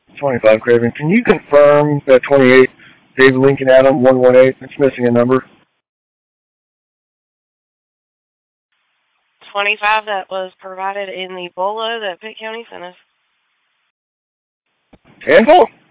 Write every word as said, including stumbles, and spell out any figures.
twenty-five, Craven. Can you confirm that twenty-eight, David Lincoln Adam one one eight? It's missing a number. twenty-five that was provided in the B O L O that Pitt County sent us. Handful?